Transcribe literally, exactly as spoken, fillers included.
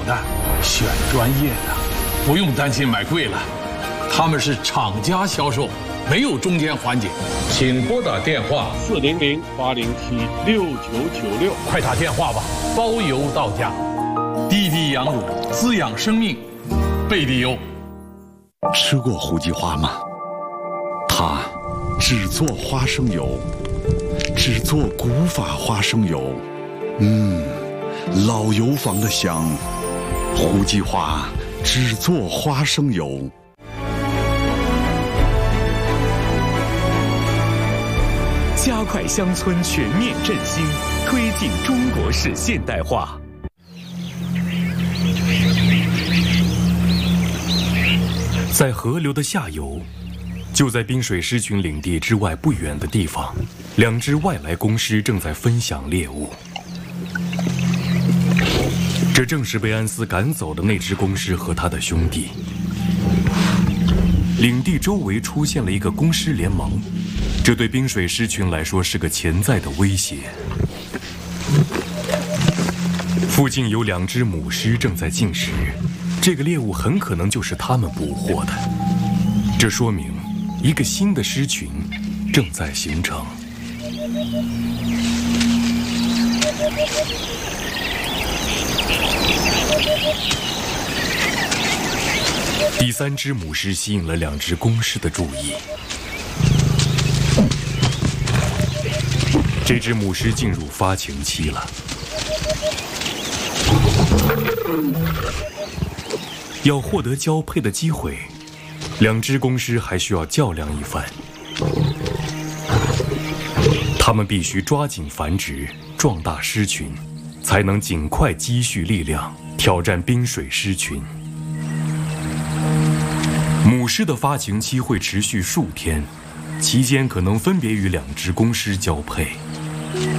蛋，选专业的，不用担心买贵了，他们是厂家销售，没有中间环节。请拨打电话四零零八零七六九九六， 快打电话吧，包邮到家。滴滴羊乳，滋养生命，贝蒂优。 吃过胡姬花吗？它只做花生油，只做古法花生油，嗯，老油坊的香。胡姬花只做花生油。 加快乡村全面振兴，推进中国式现代化。在河流的下游，就在滨水狮群领地之外不远的地方，两支外来公狮正在分享猎物。这正是被安斯赶走的那只公狮和他的兄弟。领地周围出现了一个公狮联盟，这对滨水狮群来说是个潜在的威胁。附近有两只母狮正在进食，这个猎物很可能就是他们捕获的。这说明一个新的狮群正在形成。第三只母狮吸引了两只公狮的注意。这只母狮进入发情期了。要获得交配的机会，两只公狮还需要较量一番。它们必须抓紧繁殖，壮大狮群，才能尽快积蓄力量，挑战滨水狮群。母狮的发情期会持续数天，期间可能分别与两只公狮交配。